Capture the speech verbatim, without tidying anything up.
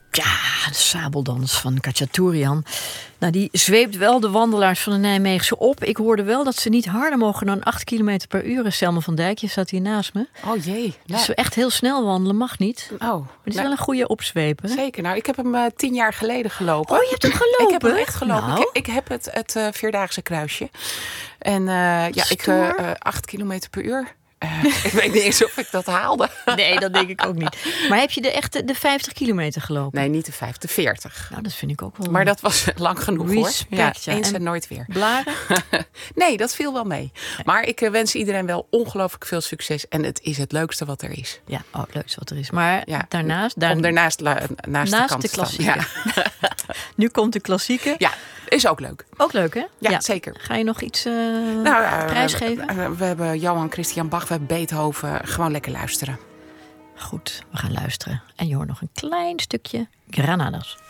Ja, de sabeldans van Khachaturian. Nou, die zweept wel de wandelaars van de Nijmeegse op. Ik hoorde wel dat ze niet harder mogen dan acht kilometer per uur. Selma van Dijk, je staat hier naast me. Oh jee. Dus nou. echt heel snel wandelen mag niet. Oh, maar het is nou, wel een goede opzweper. Hè? Zeker. Nou, ik heb hem uh, tien jaar geleden gelopen. Oh, je hebt hem gelopen? Ik heb hem echt gelopen. Nou. Ik, ik heb het, het uh, Vierdaagse kruisje. En uh, ja, ik uh, uh, acht kilometer per uur. Uh, ik weet niet eens of ik dat haalde. Nee, dat denk ik ook niet. Maar heb je de echte de vijftig kilometer gelopen? Nee, niet de vijftig, de veertig. Nou, dat vind ik ook wel. Maar dat was lang genoeg Respect, hoor. Ja, ja. eens en, en nooit weer. Blaren? Nee, dat viel wel mee. Nee. Maar ik uh, wens iedereen wel ongelooflijk veel succes. En het is het leukste wat er is. Ja, oh, het leukste wat er is. Maar ja, daarnaast... Daar... Om daarnaast la, naast, naast de kant de klassieke. Ja. Nu komt de klassieke. Ja, is ook leuk. Ook leuk, hè? Ja, ja. zeker. Ga je nog iets uh, nou, uh, prijsgeven? We, we, we hebben Johann Christian Bach, we hebben Beethoven. Gewoon lekker luisteren. Goed, we gaan luisteren. En je hoort nog een klein stukje Granadas.